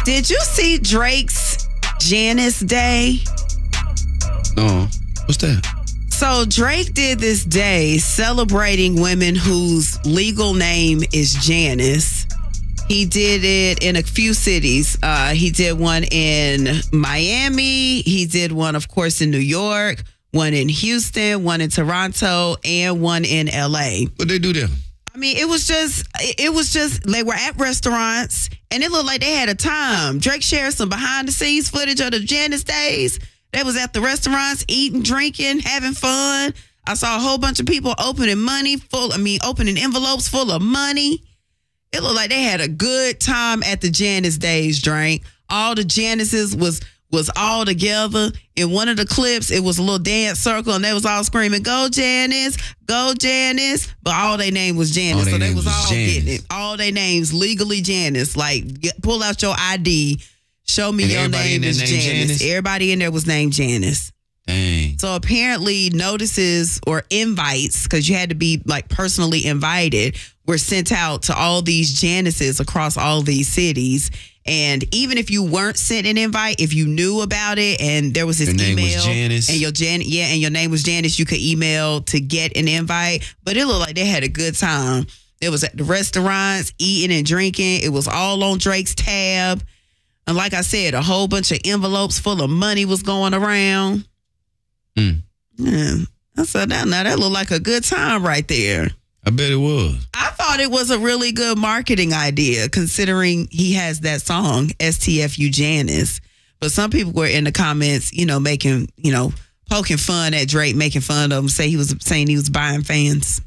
Did you see Drake's Janice Day? No. What's that? So Drake did this day celebrating women whose legal name is Janice. He did it in a few cities. He did one in Miami. He did one, of course, in New York, one in Houston, one in Toronto, and one in LA. What they do there? I mean, it was just, they were at restaurants and it looked like they had a time. Drake shared some behind the scenes footage of the Janice days. They was at the restaurants, eating, drinking, having fun. I saw a whole bunch of people opening envelopes full of money. It looked like they had a good time at the Janice days, Drake. All the Janices was all together. In one of the clips, it was a little dance circle, and they was all screaming, "Go Janice, go Janice!" But all their name was Janice, so they was all getting it. All their names legally Janice. Like, pull out your ID, show me your name is Janice. Everybody in there was named Janice. Dang. So apparently, notices or invites, because you had to be like personally invited, were sent out to all these Janices across all these cities. And even if you weren't sent an invite, if you knew about it and there was this your name email was Janice. and and your name was Janice, you could email to get an invite. But it looked like they had a good time. It was at the restaurants, eating and drinking. It was all on Drake's tab. And like I said, a whole bunch of envelopes full of money was going around. Yeah. I said, now that looked like a good time right there. I bet it was. I thought it was a really good marketing idea, considering he has that song, STFU Janice. But some people were in the comments, making, poking fun at Drake, making fun of him, saying he was buying fans.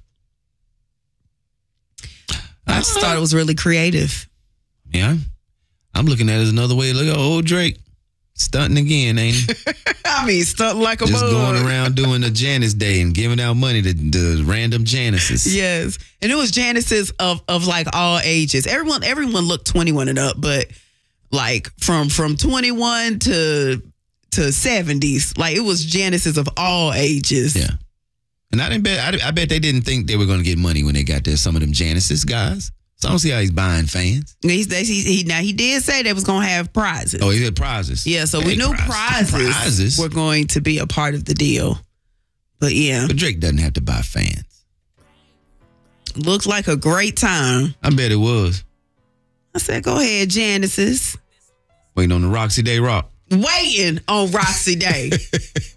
I just thought it was really creative. Yeah. I'm looking at it as another way to look at old Drake. Stunting again, ain't he? I mean, stunting like a Just bug. going around doing a Janice Day and giving out money to random Janices. Yes. And it was Janices of like all ages. Everyone looked 21 and up, but like from 21 to 70s, like it was Janices of all ages. Yeah. And I bet they didn't think they were going to get money when they got there, some of them Janices guys. So I don't see how he's buying fans. He did say they was going to have prizes. Oh, he had prizes. Yeah, so we knew prizes were going to be a part of the deal. But yeah. But Drake doesn't have to buy fans. Looks like a great time. I bet it was. I said, go ahead, Janices. Waiting on the Roxy Day Rock. Waiting on Roxy Day.